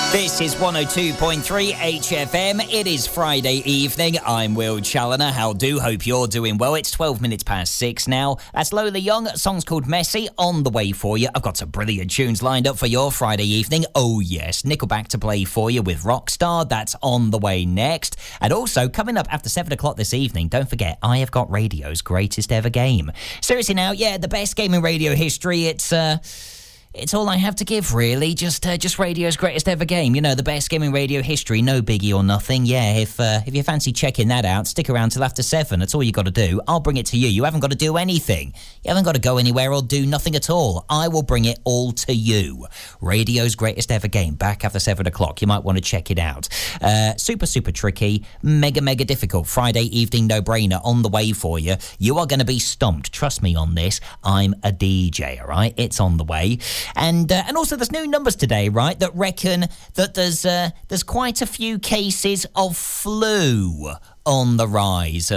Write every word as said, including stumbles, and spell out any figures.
This is one oh two point three H F M. It is Friday evening. I'm Will Challoner. How do? Hope you're doing well. It's twelve minutes past six now. That's Lola Young. Song's called Messy, on the way for you. I've got some brilliant tunes lined up for your Friday evening. Oh, yes. Nickelback to play for you with Rockstar. That's on the way next. And also, coming up after seven o'clock this evening, don't forget, I have got radio's greatest ever game. Seriously now, yeah, the best game in radio history. It's, uh... It's all I have to give, really. Just uh, just radio's greatest ever game. You know, the best game in radio history. No biggie or nothing. Yeah, if uh, if you fancy checking that out, stick around till after seven. That's all you got to do. I'll bring it to you. You haven't got to do anything. You haven't got to go anywhere or do nothing at all. I will bring it all to you. Radio's greatest ever game. Back after seven o'clock. You might want to check it out. Uh, super, super tricky. Mega, mega difficult. Friday evening no-brainer on the way for you. You are going to be stumped. Trust me on this. I'm a D J, all right? It's on the way. And uh, and also there's new numbers today, right, that reckon that there's uh, there's quite a few cases of flu on the rise.